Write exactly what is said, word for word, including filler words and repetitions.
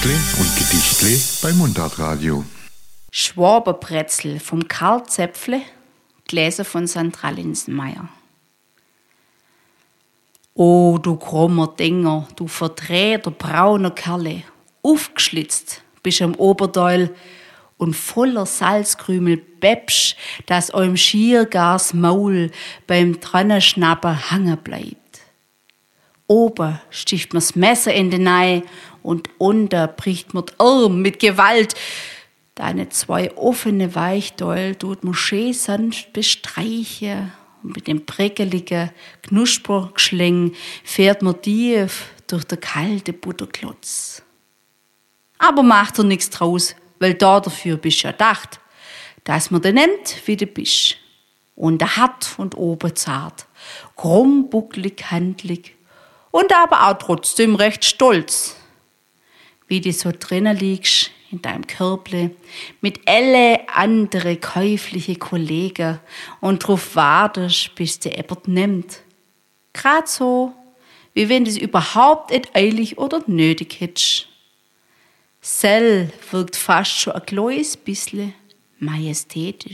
Textle und Gedichtle bei Mundartradio. Schwaberbrezel vom Karl Zäpfle, Gläser von Sandra Linsenmeier. O, du krummer Dinger, du verdrehter brauner Kerle, aufgeschlitzt bist am Oberdeul und voller Salzkrümel bäbsch, dass eurem Schiergars Maul beim Trönnerschnappen hangen bleibt. Oben sticht mir's Messer in den Ei und unter bricht mir Arm mit Gewalt. Deine zwei offene Weichdäul tut mir schön sanft bestreichen und mit dem prickeligen Knuspergeschling fährt mir tief durch den kalten Butterklotz. Aber macht er nix draus, weil da dafür bist ja dacht, dass man den nimmt, wie du bist. Und der hart und oben zart, krumm, bucklig, handlig und aber auch trotzdem recht stolz. Wie du so drinnen liegst in deinem Körble mit alle andere käufliche Kollegen und drauf wartest, bis der jemand nimmt. Grad so, wie wenn du es überhaupt nicht eilig oder nötig hättest. Sell wirkt fast schon ein kleines bisschen majestätisch.